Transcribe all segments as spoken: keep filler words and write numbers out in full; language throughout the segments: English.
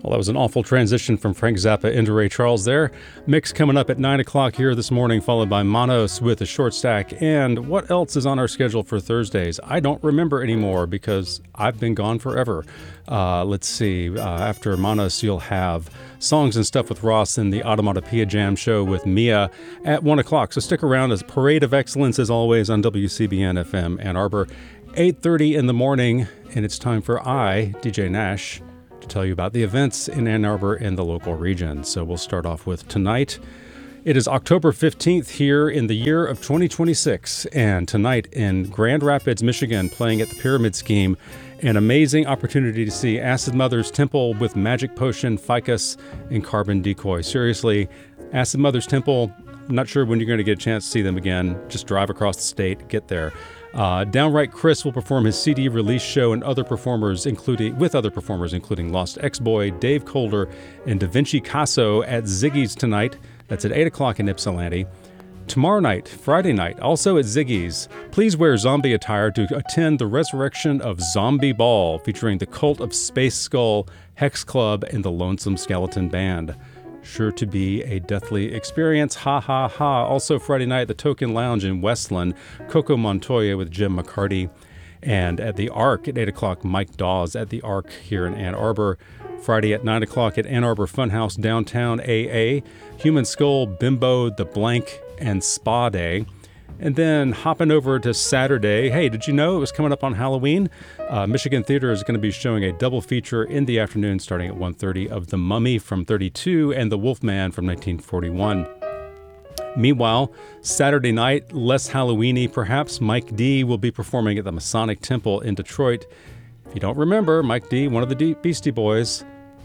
Well, that was an awful transition from Frank Zappa into Ray Charles there. Mix coming up at nine o'clock here this morning, followed by Manos with a short stack. And what else is on our schedule for Thursdays? I don't remember anymore because I've been gone forever. Uh, let's see. Uh, after Manos, you'll have Songs and Stuff with Ross and the Automatopoeia Jam show with Mia at one o'clock. So stick around as Parade of Excellence, as always, on W C B N F M Ann Arbor. eight thirty in the morning, and it's time for I, D J Nash, to tell you about the events in Ann Arbor and the local region. So we'll start off with tonight. It is October fifteenth here in the year of twenty twenty-six, and tonight in Grand Rapids, Michigan, playing at the Pyramid Scheme, an amazing opportunity to see Acid Mother's Temple with Magic Potion, Ficus, and Carbon Decoy. Seriously, Acid Mother's Temple, I'm not sure when you're going to get a chance to see them again. Just drive across the state, get there. Uh, Downright Chris will perform his C D release show and other performers, including with other performers, including Lost X-Boy, Dave Colder, and Da Vinci Casso at Ziggy's tonight. That's at eight o'clock in Ypsilanti. Tomorrow night, Friday night, also at Ziggy's, please wear zombie attire to attend the Resurrection of Zombie Ball, featuring the Cult of Space Skull, Hex Club, and the Lonesome Skeleton Band. Sure to be a deathly experience, ha ha ha. Also Friday night, the Token Lounge in Westland, Coco Montoya with Jim McCarty. And at the Arc at eight o'clock, Mike Dawes at the Arc here in Ann Arbor. Friday at nine o'clock at Ann Arbor Funhouse Downtown A A, Human Skull, Bimbo, The Blank, and Spa Day. And then hopping over to Saturday, hey, did you know it was coming up on Halloween? Uh, Michigan Theater is going to be showing a double feature in the afternoon starting at one thirty of The Mummy from thirty-two and The Wolfman from nineteen forty-one. Meanwhile, Saturday night, less Halloween-y perhaps, Mike D will be performing at the Masonic Temple in Detroit. If you don't remember, Mike D, one of the Beastie Boys.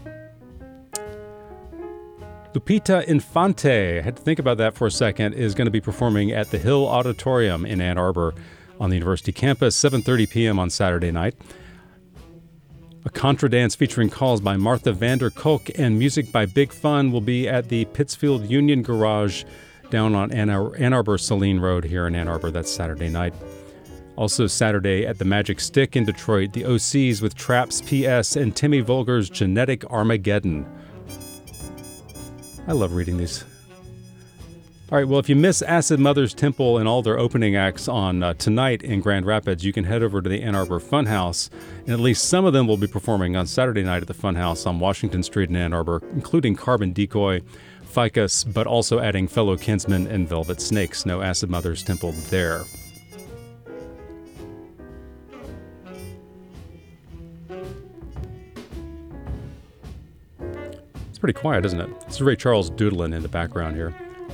Lupita Infante, I had to think about that for a second, is going to be performing at the Hill Auditorium in Ann Arbor on the university campus, seven thirty p.m. on Saturday night. A contra dance featuring calls by Martha Vander Kolk and music by Big Fun will be at the Pittsfield Union Garage down on Ann Arbor, Ann Arbor Saline Road here in Ann Arbor. That's Saturday night. Also Saturday at the Magic Stick in Detroit, the O Cs with Traps P S and Timmy Vulgar's Genetic Armageddon. I love reading these. All right, well, if you miss Acid Mother's Temple and all their opening acts on uh, tonight in Grand Rapids, you can head over to the Ann Arbor Funhouse, and at least some of them will be performing on Saturday night at the Funhouse on Washington Street in Ann Arbor, including Carbon Decoy, Ficus, but also adding Fellow Kinsmen and Velvet Snakes. No Acid Mother's Temple there. It's pretty quiet, isn't it? This is Ray Charles doodling in the background here.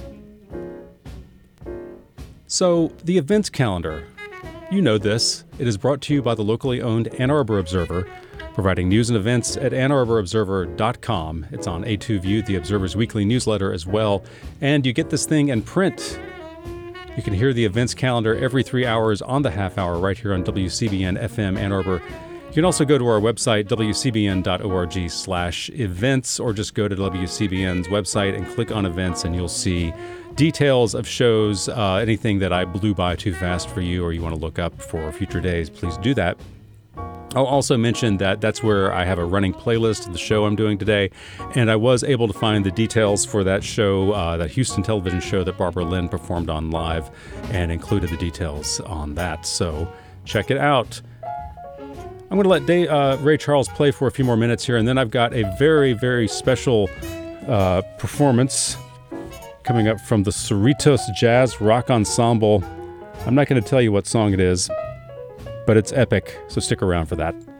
So, the events calendar. You know this. It is brought to you by the locally owned Ann Arbor Observer, providing news and events at ann arbor observer dot com. It's on A two View, the Observer's weekly newsletter as well. And you get this thing in print. You can hear the events calendar every three hours on the half hour right here on W C B N F M Ann Arbor. You can also go to our website, w c b n dot org slash events, or just go to W C B N's website and click on events, and you'll see details of shows, uh, anything that I blew by too fast for you or you want to look up for future days, please do that. I'll also mention that that's where I have a running playlist of the show I'm doing today, and I was able to find the details for that show, uh, that Houston television show that Barbara Lynn performed on live, and included the details on that, so check it out. I'm going to let Dave, uh, Ray Charles play for a few more minutes here, and then I've got a very, very special uh, performance coming up from the Cerritos Jazz Rock Ensemble. I'm not going to tell you what song it is, but it's epic, so stick around for that.